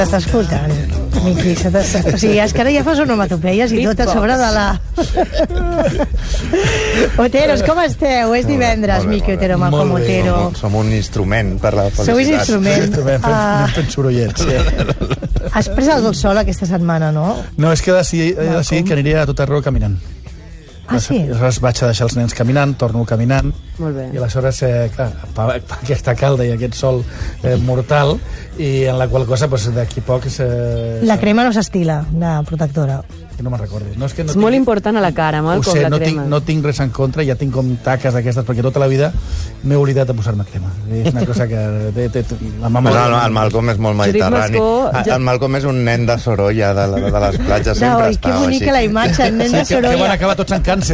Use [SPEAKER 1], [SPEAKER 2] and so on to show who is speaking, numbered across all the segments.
[SPEAKER 1] T'està escoltant, Miqui. O sigui, és que ara ja fas onomatopeies i tot a sobre de la... Oteros, com esteu? És divendres, Miqui Otero, Malcom Otero.
[SPEAKER 2] Som un instrument per la felicitat.
[SPEAKER 1] Sou un instrument.
[SPEAKER 3] Fent sorollets.
[SPEAKER 1] Has pres el sol aquesta setmana, no?
[SPEAKER 3] No, és que he decidit que aniria a tot arreu caminant.
[SPEAKER 1] Ah, sí?
[SPEAKER 3] Aleshores vaig a deixar els nens caminant, torno caminant.
[SPEAKER 4] Molt bé.
[SPEAKER 3] I aleshores, clar, aquesta calda i aquest sol mortal, i en la qual cosa, d'aquí poc...
[SPEAKER 1] La crema no s'estila, de protectora.
[SPEAKER 3] Que no me'n recordo. No,
[SPEAKER 4] és molt important a la cara, Malcom, la crema.
[SPEAKER 3] No tinc res en contra, ja tinc com taques d'aquestes, perquè tota la vida m'he oblidat de posar-me crema. És una cosa que...
[SPEAKER 2] El Malcom és molt mediterrani. El Malcom és un nen de Sorolla, de les platges, sempre
[SPEAKER 1] estava així. Que bonica la imatge, el nen de Sorolla.
[SPEAKER 3] Que van acabar tots en càncer.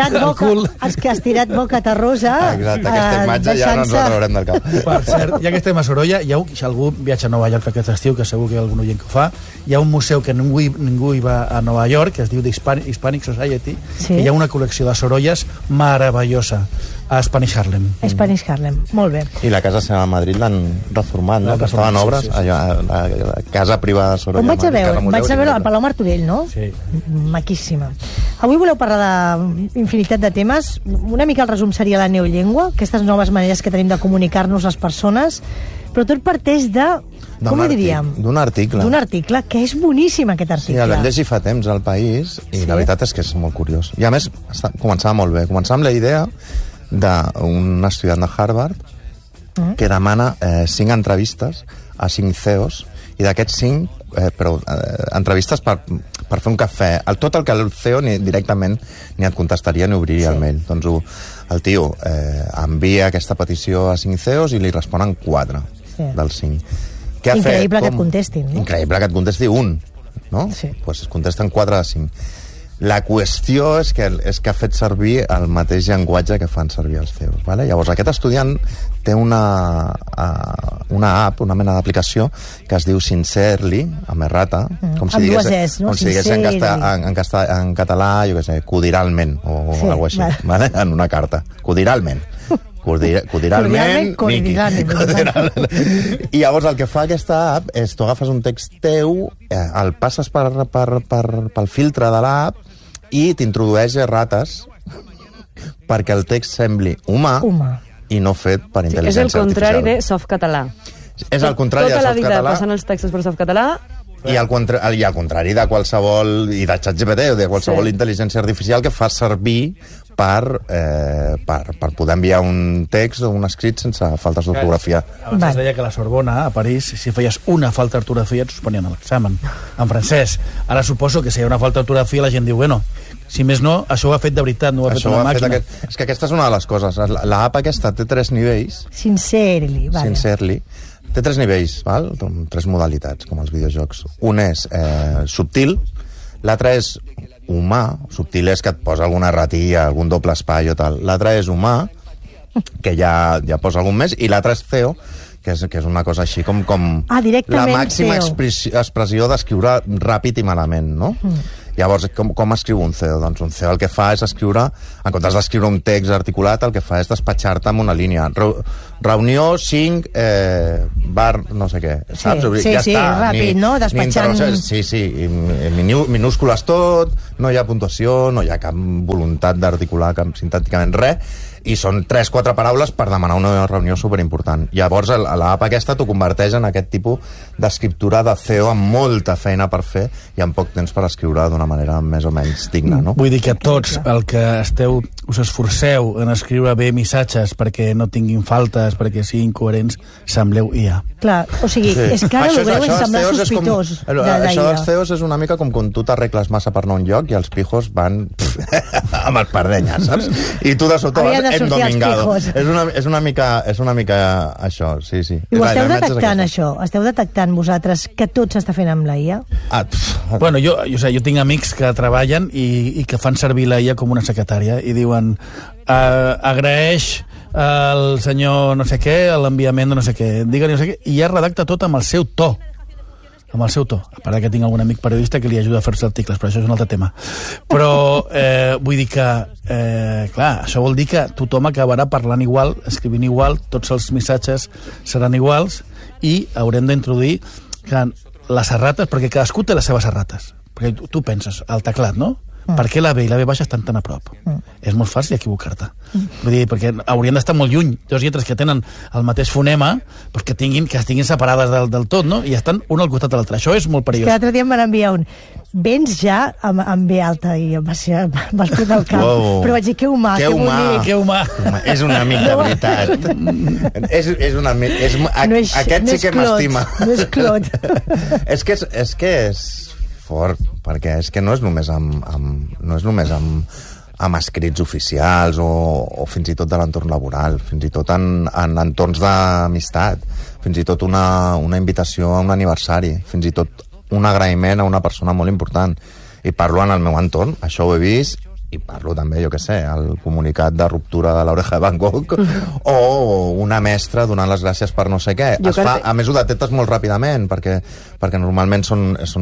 [SPEAKER 1] Estirat boca terrosa.
[SPEAKER 2] Exacte, aquesta imatge ja no ens la traurem del cap.
[SPEAKER 3] Per cert, ja que estem a Sorolla, si algú viatja a Nova York aquest estiu, que segur que hi ha algun oient que ho fa, hi ha un museu que ningú hi va a Nova York, que es diu The Hispanic Society, que hi ha una col·lecció de sorolles meravellosa a Spanish Harlem.
[SPEAKER 1] Spanish Harlem, molt bé.
[SPEAKER 2] I la casa seva a Madrid l'han reformat, no? Que estava en obres, la casa privada de Sorolla.
[SPEAKER 1] On vaig a veure? Al Palau Martorell, no?
[SPEAKER 3] Sí.
[SPEAKER 1] Maquíssima. Avui voleu parlar d'infinitat de temes. Una mica el resum seria la neollengua, aquestes noves maneres que tenim de comunicar-nos les persones, però tot parteix de... Com ho diríem?
[SPEAKER 2] D'un article.
[SPEAKER 1] D'un article, que és boníssim, aquest article.
[SPEAKER 2] Sí, el vam llegir fa temps al País, i la veritat és que és molt curiós. I a més, començava molt bé. Començava amb la idea d'un estudiant de Harvard que demana 5 entrevistes a 5 CEOs, i d'aquests 5, entrevistes per fer un cafè. Tot el que el CEO directament ni et contestaria ni obriria el mail. Doncs el tio envia aquesta petició a 5 CEOs i li responen 4 dels 5.
[SPEAKER 1] Increïble que et contestin, no?
[SPEAKER 2] Increïble que et contesti un, no?
[SPEAKER 1] Sí.
[SPEAKER 2] Pues es contesten 4 de 5. La qüestió és que ha fet servir el mateix llenguatge que fan servir els CEOs. Vale? Llavors, aquest estudiant té una app, una mena d'aplicació, que es diu Sincerely, amb errata, com si digués en català, jo què sé, codiralment, o alguna cosa així, vale? En una carta. Codiralment. Codiralment, i llavors el que fa aquesta app és tu agafes un text teu, el passes pel filtre de l'app i t'introdueix errates perquè el text sembli humà i no fet per intel·ligència artificial.
[SPEAKER 4] És el contrari de softcatalà.
[SPEAKER 2] És el contrari de softcatalà.
[SPEAKER 4] Tota la vida passant els textos per softcatalà.
[SPEAKER 2] I al contrari de qualsevol, i de ChatGPT o de qualsevol intel·ligència artificial que fa servir per poder enviar un text o un escrit sense faltes d'ortografia.
[SPEAKER 3] Abans es deia que a la Sorbona, a París, si feies una falta d'ortografia et suspenien l'examen en francès. Ara suposo que si hi ha una falta d'ortografia la gent diu, bueno, si més no, això ho ha fet de veritat, no ho ha fet una màquina.
[SPEAKER 2] És que aquesta és una de les coses. L'app aquesta té 3 nivells.
[SPEAKER 1] Sincerely, vale.
[SPEAKER 2] Sincerely. Té 3 nivells, val? 3 modalitats, com els videojocs. Un és subtil, l'altre és humà, subtil és que et posa alguna ratilla, algun doble espai o tal. L'altre és humà, que ja posa algun més, i l'altre és CEO, que és una cosa així com la màxima expressió d'escriure ràpid i malament, no? Llavors, com escriu un CEO? Doncs un CEO el que fa és escriure, en comptes d'escriure un text articulat, el que fa és despatxar-te amb una línia. Reunió 5, bar, no sé què, saps?
[SPEAKER 1] Sí, ràpid, no? Despatxant...
[SPEAKER 2] Sí, minúscules tot, no hi ha puntuació, no hi ha cap voluntat d'articular sintàcticament res, i són 3-4 paraules per demanar una reunió superimportant. Llavors, l'app aquesta t'ho converteix en aquest tipus d'escriptura de CEO amb molta feina per fer i amb poc temps per escriure d'una manera més o menys digna, no?
[SPEAKER 3] Vull dir que tots el que us esforceu en escriure bé missatges perquè no tinguin faltes, perquè siguin coherents, sembleu IA.
[SPEAKER 1] Clar, o sigui, és que ara ho veu semblar sospitós de l'IA.
[SPEAKER 2] Això dels CEOs és una mica com quan tu t'arregles massa per anar a un lloc i els pijos van amb els pardenyes, saps? I tu de sota vas endomingado. És una mica això, sí.
[SPEAKER 1] I ho esteu detectant, això? Esteu detectant vosaltres que tot s'està fent amb la IA?
[SPEAKER 3] Bueno, jo tinc amics que treballen i que fan servir la IA com una secretària i diuen agraeix el senyor no sé què, l'enviament de no sé què, digue-li no sé què, i ja redacta tot amb el seu to. Amb el seu to. A part que tinc algun amic periodista que li ajuda a fer-se articles, però això és un altre tema. Però vull dir que, clar, això vol dir que tothom acabarà parlant igual, escrivint igual, tots els missatges seran iguals, i haurem d'introduir que les errates, perquè cadascú té les seves errates. Perquè tu penses, el teclat, no? Per què la B i la B baixa estan tan a prop? És molt fàcil equivocar-te. Vull dir, perquè haurien d'estar molt lluny. Dos lletres que tenen el mateix fonema, doncs que estiguin separades del tot, no? I estan un al costat de l'altre. Això és molt perillós.
[SPEAKER 1] L'altre dia em van enviar un vens ja amb B alta i em va explotar el cap.
[SPEAKER 2] Wow.
[SPEAKER 1] Però vaig dir, que humà,
[SPEAKER 2] que bonic.
[SPEAKER 3] Que humà.
[SPEAKER 2] És un amic de veritat. És un amic. Aquest sí que m'estima.
[SPEAKER 1] No és clot.
[SPEAKER 2] És que és fort, perquè és que no és només amb escrits oficials o fins i tot de l'entorn laboral, fins i tot en entorns d'amistat, fins i tot una invitació a un aniversari, fins i tot un agraïment a una persona molt important. I parlo en el meu entorn, això ho he vist, i parlo també, jo què sé, el comunicat de ruptura de l'oreja de Van Gogh o una mestra donant les gràcies per no sé què. A més, ho detectes molt ràpidament, perquè normalment és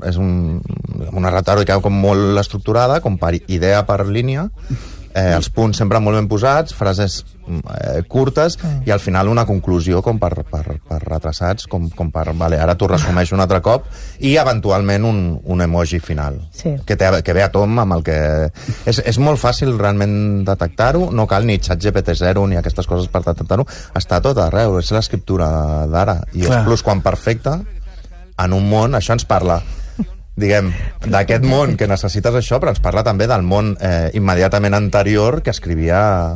[SPEAKER 2] una retòrica com molt estructurada, com per idea per línia, els punts sempre molt ben posats, frases curtes, i al final una conclusió com per retrasats, com per, vale, ara t'ho resumeixo un altre cop, i eventualment un emoji final, que ve a tom amb el que... És molt fàcil realment detectar-ho, no cal ni ChatGPT-0 ni aquestes coses per detectar-ho, està tot arreu, és l'escriptura d'ara, i és plusquamperfecte en un món, això ens parla diguem, d'aquest món que necessites això, però ens parla també del món immediatament anterior que escrivia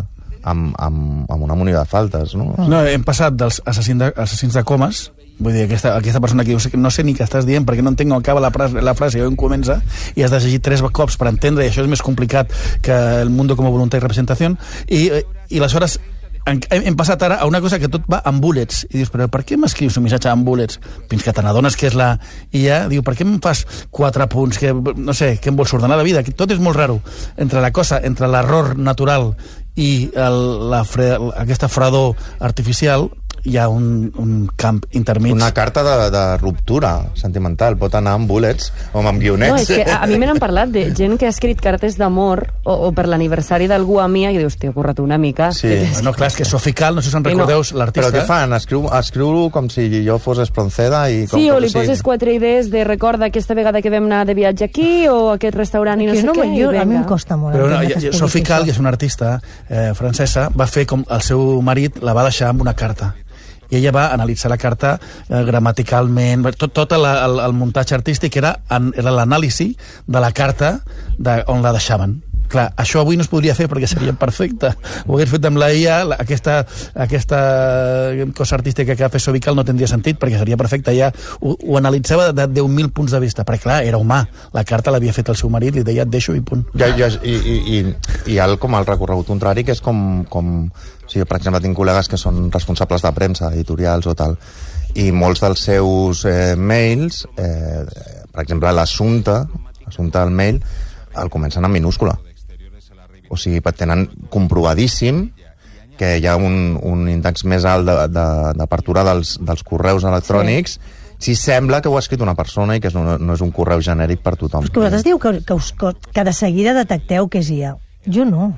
[SPEAKER 2] amb una munió de faltes, no?
[SPEAKER 3] No, hem passat dels assassins de comes, vull dir, aquesta persona que diu no sé ni què estàs dient perquè no entenc on acaba la frase i on comença, i has de llegir 3 cops per entendre, i això és més complicat que el mundo como voluntad y representación, i aleshores hem passat ara a una cosa que tot va amb bullets, i dius, però per què m'escrius un missatge amb bullets? Fins que te n'adones que és la IA, diu, per què em fas 4 punts, que no sé, que em vols ordenar la vida? Tot és molt raro. Entre l'error natural i aquesta fredor artificial hi ha un camp intermig.
[SPEAKER 2] Una carta de ruptura sentimental pot anar amb bullets o amb guionets.
[SPEAKER 4] No, és que a mi me n'han parlat de gent que ha escrit cartes d'amor o per l'aniversari d'algú a mi, i dius, t'he currat una mica.
[SPEAKER 2] Sí.
[SPEAKER 3] No, clar, és que Sofical, no sé si en recordeu l'artista.
[SPEAKER 2] Però què fan? Escriu-ho com si jo fos Espronceda i...
[SPEAKER 4] Sí, o li poses 4 idees de recorda aquesta vegada que vam anar de viatge aquí o aquest restaurant i no sé què.
[SPEAKER 1] A mi em costa molt.
[SPEAKER 3] Però Sofical, que és una artista francesa, va fer com el seu marit la va deixar amb una carta. I ella va analitzar la carta gramaticalment, tot el muntatge artístic era l'anàlisi de la carta on la deixaven. Clar, això avui no es podria fer perquè seria perfecte. Ho hagués fet amb la IA, aquesta cosa artística que ha fet Sofical no tindria sentit perquè seria perfecte. Ella ho analitzava de 10.000 punts de vista, perquè clar, era humà. La carta l'havia fet el seu marit, li deia et deixo i punt.
[SPEAKER 2] I hi ha com el recorregut contrari, que és com o sigui, per exemple, tinc col·legues que són responsables de premsa, editorials o tal, i molts dels seus mails, per exemple, l'assumpte del mail, el comencen en minúscula. O sigui, tenen comprovadíssim que hi ha un índex més alt d'apertura dels correus electrònics, si sembla que ho ha escrit una persona i que no és un correu genèric per tothom.
[SPEAKER 1] És que vosaltres diu que de seguida detecteu que és IA. Jo no.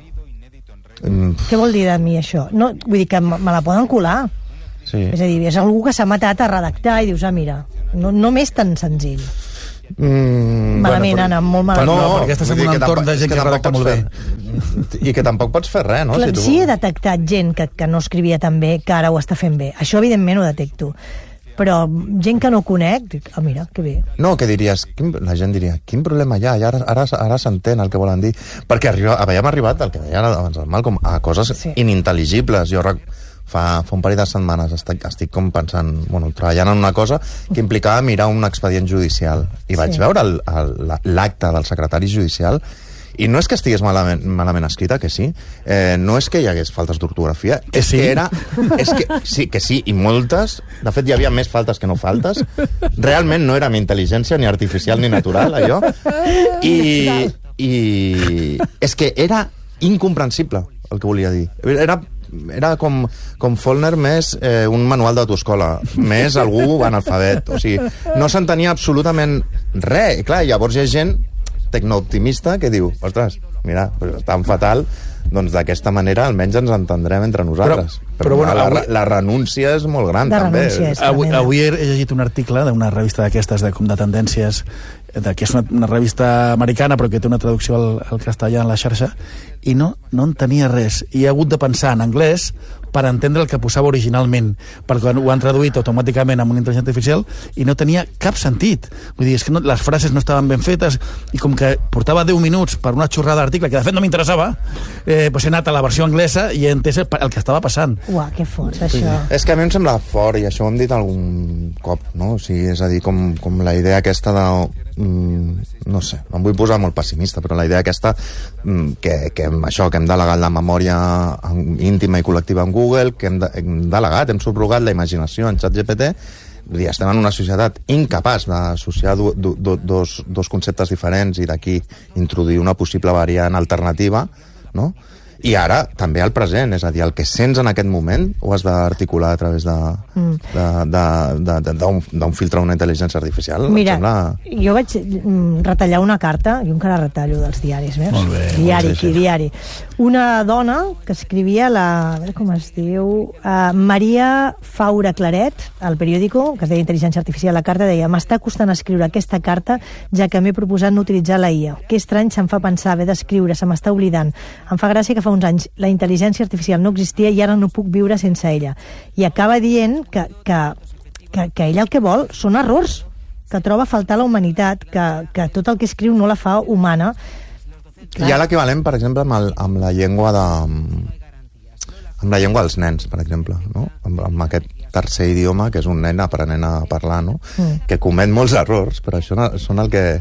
[SPEAKER 1] Què vol dir de mi això? No, vull dir que me la poden colar.
[SPEAKER 2] Sí.
[SPEAKER 1] És a dir, és algú que s'ha matat a redactar i dius, mira, no m'és tan senzill. Malament, Anna, molt malament.
[SPEAKER 3] No, perquè estàs en un entorn de gent que redacta molt bé.
[SPEAKER 2] I que tampoc pots fer res, no?
[SPEAKER 1] Sí, he detectat gent que no escrivia tan bé, que ara ho està fent bé. Això, evidentment, ho detecto. Però gent que no conec, dic, mira, que bé.
[SPEAKER 2] No, que diries, la gent diria, quin problema hi ha? I ara s'entén el que volen dir. Perquè havíem arribat, el que deia abans el Malcolm, a coses inintel·ligibles. Jo fa un parell de setmanes estic com pensant, treballant en una cosa que implicava mirar un expedient judicial. I vaig veure l'acte del secretari judicial, i no és que estigués malament escrita, que sí, no és que hi hagués faltes d'ortografia, que sí, i moltes, de fet hi havia més faltes que no faltes, realment no era ni intel·ligència ni artificial ni natural, allò, i és que era incomprensible el que volia dir. Era com Follner més un manual d'autoescola, més algú analfabet, o sigui, no s'entenia absolutament res, i clar, llavors hi ha gent tecnooptimista que diu, ostres, mira, és tan fatal, doncs d'aquesta manera almenys ens entendrem entre nosaltres. Però bueno, la renúncia és molt gran, també.
[SPEAKER 3] Avui he llegit un article d'una revista d'aquestes, de tendències, que és una revista americana, però que té una traducció al castellà en la xarxa, i no en tenia res. I he hagut de pensar en anglès per entendre el que posava originalment, perquè ho han traduït automàticament amb una intel·ligència artificial i no tenia cap sentit. Vull dir, és que les frases no estaven ben fetes i com que portava 10 minuts per una xorrada d'article, que de fet no m'interessava, doncs he anat a la versió anglesa i he entès el que estava passant.
[SPEAKER 1] Uau, que fort, això.
[SPEAKER 2] És que a mi em sembla fort, i això ho hem dit algun cop, no? O sigui, és a dir, com la idea aquesta de... no sé, no em vull posar molt pessimista, però la idea aquesta que hem delegat la memòria íntima i col·lectiva en Google, que hem delegat, hem subrogat la imaginació en ChatGPT, estem en una societat incapaç d'associar dos conceptes diferents i d'aquí introduir una possible variant alternativa, no? I ara també al present, és a dir, el que sents en aquest moment ho has d'articular a través d'un filtre d'una intel·ligència artificial.
[SPEAKER 1] Mira, jo vaig retallar una carta, jo encara retallo dels diaris, veus?
[SPEAKER 3] Molt bé.
[SPEAKER 1] Diari. Una dona que escrivia a veure com es diu, Maria Faura Claret, al periòdico, que es deia Intel·ligència Artificial, la carta deia: m'està costant escriure aquesta carta, ja que m'he proposat no utilitzar la IA. Que estrany, se'm fa pensar haver d'escriure, se m'està oblidant. Em fa gràcia que fa uns anys la intel·ligència artificial no existia i ara no puc viure sense ella. I acaba dient que ella el que vol són errors, que troba a faltar la humanitat, que tot el que escriu no la fa humana.
[SPEAKER 2] Hi ha l'equivalent, per exemple, amb la llengua dels nens, per exemple, no? Amb aquest tercer idioma, que és un nen aprenent a parlar, no? Que comet molts errors, però això són el que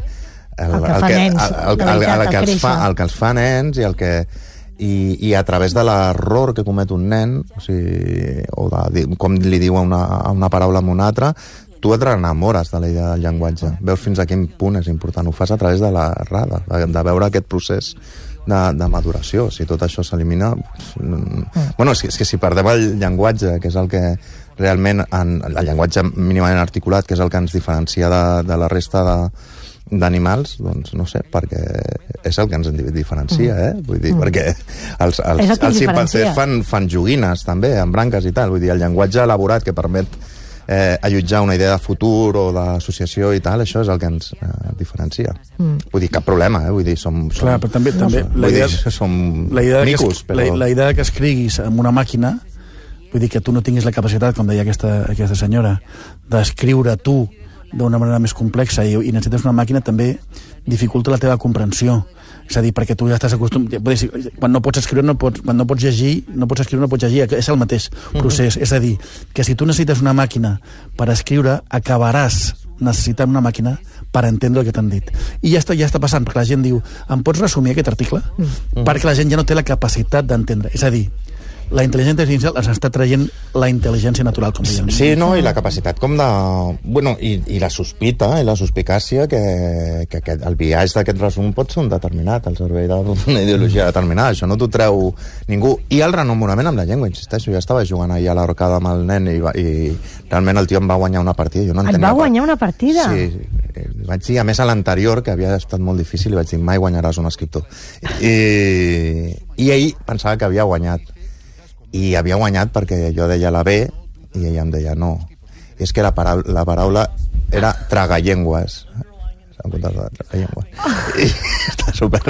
[SPEAKER 2] els fa nens i a través de l'error que comet un nen, o sigui, com li diu a una paraula amb una altra, tu et enamores de la idea del llenguatge. Veus fins a quin punt és important. Ho fas a través de l'errada, de veure aquest procés de maduració. Si tot això s'elimina... Bueno, és que si perdem el llenguatge, que és el que realment... El llenguatge mínimament articulat, que és el que ens diferencia de la resta d'animals, doncs no sé, perquè és el que ens diferencia, vull dir, perquè els ximpanzés fan joguines també, amb branques i tal, vull dir, el llenguatge elaborat que permet allotjar una idea de futur o d'associació i tal, això és el que ens diferencia. Vull dir, cap problema, vull dir, som
[SPEAKER 3] clar, però també la idea que escriguis amb una màquina, vull dir que tu no tinguis la capacitat, com deia aquesta senyora, d'escriure tu d'una manera més complexa i necessites una màquina, també dificulta la teva comprensió. És a dir, perquè tu ja estàs acostumat... Quan no pots escriure, quan no pots llegir, no pots escriure, no pots llegir. És el mateix procés. És a dir, que si tu necessites una màquina per escriure, acabaràs necessitant una màquina per entendre el que t'han dit. I ja està passant, perquè la gent diu: em pots resumir aquest article? Perquè la gent ja no té la capacitat d'entendre. És a dir, la intel·ligència artificial ens està traient la intel·ligència natural, com diem.
[SPEAKER 2] Sí, no, i la capacitat com de... Bueno, i la sospita i la suspicàcia que el biaix d'aquest resum pot ser un determinat, al servei d'una ideologia determinada. Això no t'ho treu ningú. I el renumorament amb la llengua, insisteixo, jo estava jugant ahir a l'arcada amb el nen i realment el tio em va guanyar una partida.
[SPEAKER 1] Et va guanyar una partida?
[SPEAKER 2] Sí, vaig dir, a més a l'anterior, que havia estat molt difícil, i vaig dir, mai guanyaràs un escriptor. I ell pensava que havia guanyat. I havia guanyat perquè jo deia la B i ella em deia no. I és que la paraula era tragallengües. S'han comptat de tragallengües. I està super...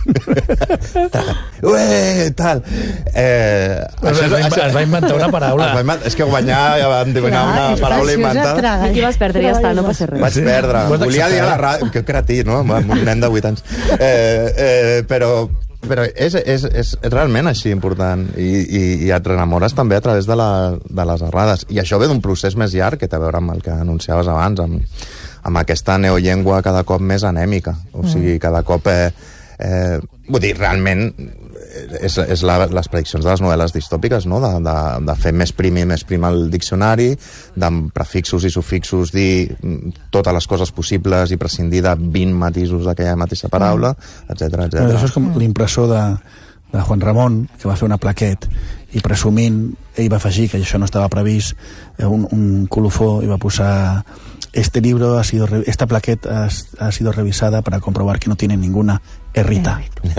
[SPEAKER 2] Ué, tal.
[SPEAKER 3] Es va inventar una paraula.
[SPEAKER 2] És que guanyar, ja van divinar una paraula inventada.
[SPEAKER 4] Aquí vas perdre, ja està, no passa res.
[SPEAKER 2] Vaig perdre. Volia dir a la ràdio... Que cretí, no? Amb un nen de 8 anys. Però és realment així important i et renamores també a través de les errades, i això ve d'un procés més llarg que té a veure amb el que anunciaves abans, amb aquesta neollengua cada cop més anèmica, o sigui, cada cop vull dir, realment és les prediccions de les novel·les distòpiques, no? De fer més prim el diccionari, amb prefixos i sufixos dir totes les coses possibles i prescindir de 20 matisos d'aquella mateixa paraula, etc.
[SPEAKER 3] Això és com l'impressor de Juan Ramon, que va fer una plaquet i presumint, ell va afegir que això no estava previst, un colofó, i va posar esta plaqueta ha sido revisada para comprobar que no tiene ninguna errita.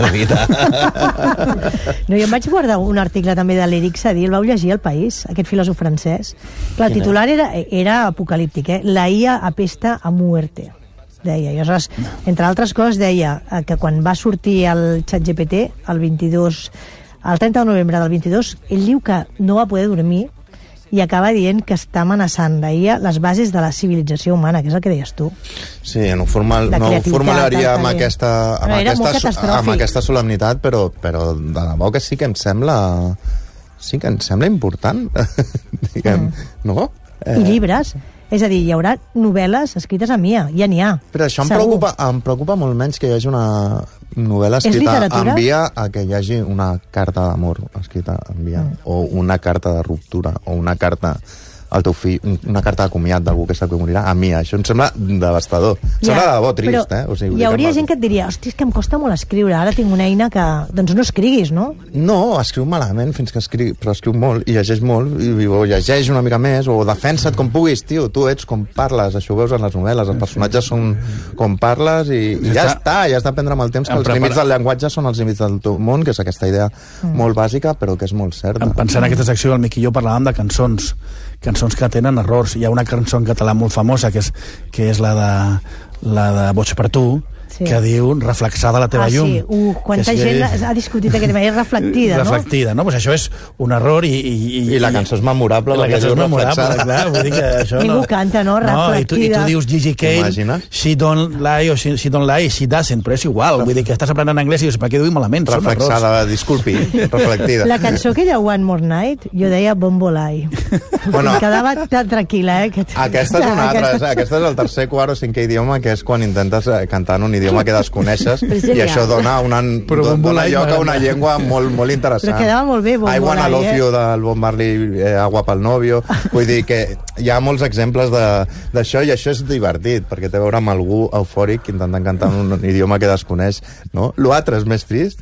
[SPEAKER 1] No, jo em vaig guardar un article també de l'Eric Sadie, el vau llegir al País, aquest filòsof francès. Clar, el titular era apocalíptic, La IA apesta a muerte, deia. I aleshores, entre altres coses, deia que quan va sortir el ChatGPT, el 30 de novembre del 22, ell diu que no va poder dormir i acaba dient que està amenaçant les bases de la civilització humana, que és el que deies tu.
[SPEAKER 2] Sí, no ho formularia amb aquesta solemnitat, però de debò que sí que em sembla important, diguem, no?
[SPEAKER 1] I llibres. És a dir, hi haurà novel·les escrites amb IA, ja n'hi ha.
[SPEAKER 2] Però això em preocupa molt menys que hi hagi una novel·la escrita amb IA a que hi hagi una carta d'amor escrita amb IA, o una carta de ruptura, o una carta al teu fill, una carta de comiat d'algú que sap que morirà, a mi això em sembla devastador. Em sembla de debò trist,
[SPEAKER 1] O sigui, hi hauria gent que et diria, hosti, és que em costa molt escriure, ara tinc una eina que... Doncs no escriguis, no?
[SPEAKER 2] No, escriu malament fins que però escriu molt, i llegeix molt, o llegeix una mica més, o defensa't com puguis, tio, tu ets com parles, això ho veus en les novel·les, els personatges són com parles, i ja està, ja has d'aprendre amb el temps que els límits del llenguatge són els límits del teu món, que és aquesta idea molt bàsica, però que és molt certa.
[SPEAKER 3] Pensant en aquesta secció, el Miqui i jo parlàvem de cançons que tenen errors. Hi ha una cançó en català molt famosa que és la de Boig per tu, que diu reflexada la teva llum.
[SPEAKER 1] Quanta gent ha discutit aquest tema, és reflectida, no?
[SPEAKER 3] Reflectida, no? Pues això és un error
[SPEAKER 2] i la cançó és memorable.
[SPEAKER 3] La cançó és memorable, clar. Vull dir que això
[SPEAKER 1] ningú canta, no? Reflectida.
[SPEAKER 3] I tu dius Gigi Kane, she don't lie, o she don't lie, she doesn't, però és igual. Vull dir que estàs aprenent anglès i dius, per què diu malament?
[SPEAKER 2] Reflexada, disculpi, reflectida.
[SPEAKER 1] La cançó aquella One More Night, jo deia Bombolai. Quedava tan tranquil·la,
[SPEAKER 2] Aquesta és una altra, aquesta és el tercer, quart o cinquè idioma, que és quan intentes cantar en un idioma que desconeixes, i això dona lloc a una llengua molt interessant.
[SPEAKER 1] Però quedava molt bé, Bombolai.
[SPEAKER 2] I Wanna Love You del Bob Marley, Agua pel novio. Vull dir que hi ha molts exemples d'això, i això és divertit, perquè té a veure amb algú eufòric intentant cantar en un idioma que desconeix, no? L'altre és més trist.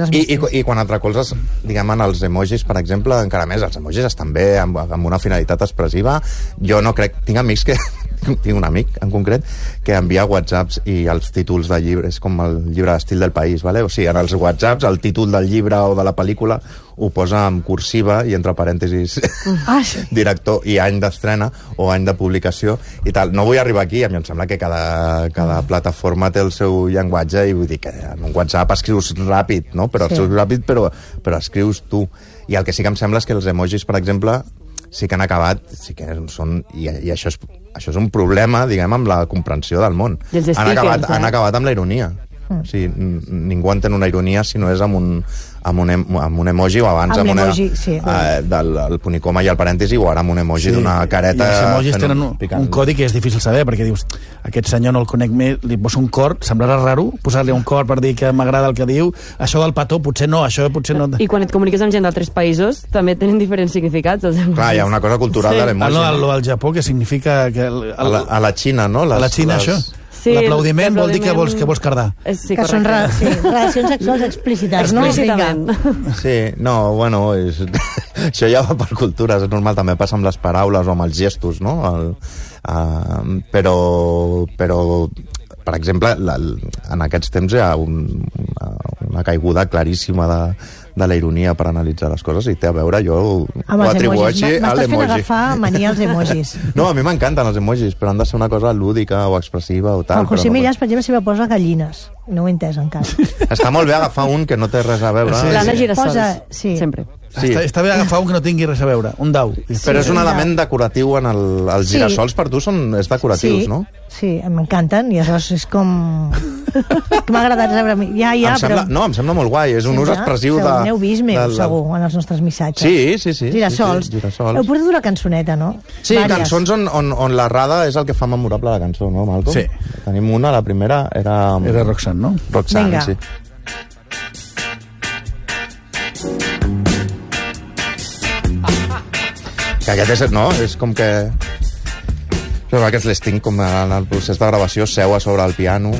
[SPEAKER 2] I quan et recolzes, diguem, en els emojis, per exemple, encara més, els emojis estan bé, amb una finalitat expressiva. Jo no crec... Tinc amics que... Tinc un amic, en concret, que envia whatsapps i els títols de llibres, com el llibre d'estil del País, ¿vale? O sigui, en els whatsapps, el títol del llibre o de la pel·lícula ho posa en cursiva i entre parèntesis director i any d'estrena o any de publicació i tal. No vull arribar aquí, a mi em sembla que cada plataforma té el seu llenguatge, i vull dir que en un WhatsApp escrius ràpid, no? Però escrius ràpid, però escrius tu. I el que sí que em sembla és que els emojis, per exemple, sí que han acabat, sí que són... I això és un problema, diguem, amb la comprensió del món. Han acabat amb la ironia. O sigui, ningú entén una ironia si no és amb un emoji, o abans amb el punt i coma i el parèntesi, o ara amb un emoji d'una careta.
[SPEAKER 3] I els emojis tenen un codi que és difícil saber, perquè dius, aquest senyor no el conec més, li poso un cor, semblarà raro posar-li un cor per dir que m'agrada el que diu, això del petó potser no, això potser no...
[SPEAKER 4] I quan et comuniques amb gent d'altres països també tenen diferents significats.
[SPEAKER 2] Clar, hi ha una cosa cultural de l'emoji.
[SPEAKER 3] Al Japó, que significa que...
[SPEAKER 2] A la Xina, no?
[SPEAKER 3] A la Xina, això. Sí, l'aplaudiment vol dir que vols cardar.
[SPEAKER 1] Sí, que són relacions sexuals explícites, no?
[SPEAKER 2] Sí, no, bueno, això ja va per cultures, és normal, també passa amb les paraules o amb els gestos, no? Però, per exemple, en aquests temps hi ha una caiguda claríssima de la ironia per analitzar les coses, i té a veure, jo ho atribueixo a l'emoji.
[SPEAKER 1] M'estàs fent agafar mania als emojis.
[SPEAKER 2] No, a mi m'encanten els emojis, però han de ser una cosa lúdica o expressiva o tal.
[SPEAKER 1] El José Millás, per exemple, sempre posa gallines. No ho he entès encara.
[SPEAKER 2] Està molt bé agafar un que no té res a veure.
[SPEAKER 4] L'Anna Girassols, sempre.
[SPEAKER 3] Sí. Està bé agafar un que no tingui res a veure, un dau.
[SPEAKER 2] Però és un element decoratiu en els girassols, per tu és decoratius, no?
[SPEAKER 1] Sí, m'encanten, i aleshores és com... que m'ha agradat rebre...
[SPEAKER 2] No, em sembla molt guai, és un ús expressiu de...
[SPEAKER 1] N'heu vist més, segur, en els nostres missatges.
[SPEAKER 2] Sí.
[SPEAKER 1] Girassols. Heu portat una cançoneta, no?
[SPEAKER 2] Sí, cançons on l'errada és el que fa memorable la cançó, no, Malcolm?
[SPEAKER 3] Sí.
[SPEAKER 2] Tenim una, la primera era
[SPEAKER 3] Roxanne, no?
[SPEAKER 2] Roxanne, sí. Que aquest és com que... Aquests les tinc com en el procés de gravació, seu a sobre el piano